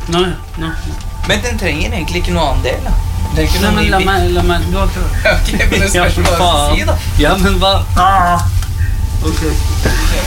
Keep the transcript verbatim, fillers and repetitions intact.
Nei, nei. Men den trenger egentlig ikke noe annen del, da. Den trenger ikke Nei, noe men ny la bit. meg, la meg, du har ikke... Ok, men det Ja, skal for ikke bare faen. si, da. Ja, men hva? Ah. Ok.